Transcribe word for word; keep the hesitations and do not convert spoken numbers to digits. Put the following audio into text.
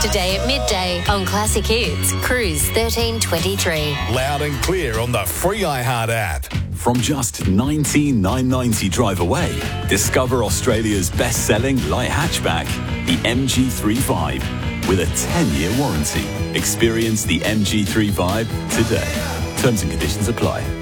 Today at midday on Classic Hits, Cruise thirteen twenty-three. Loud and clear on the free iHeart app. From just nineteen thousand nine hundred ninety drive away, discover Australia's best-selling light hatchback, the M G three Vibe, with a ten-year warranty. Experience the M G three Vibe today. Terms and conditions apply.